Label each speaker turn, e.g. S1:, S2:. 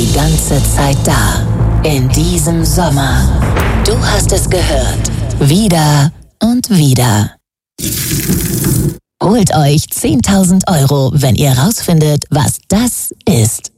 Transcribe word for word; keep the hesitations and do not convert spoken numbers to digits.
S1: die ganze Zeit da. In diesem Sommer. Du hast es gehört. Wieder und wieder. Holt euch zehntausend Euro, wenn ihr rausfindet, was das ist.